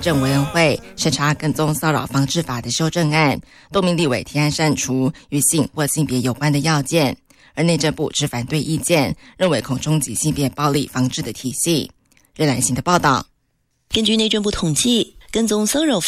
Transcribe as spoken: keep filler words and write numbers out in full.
政委员会审查跟踪骚扰防治法的修正案，多名立委提案删除与性或性别有关的要件，而内政部持反对意见，认为恐冲击性别暴力防治的体系。任兰心的报道。 根据内政部统计，跟踪骚扰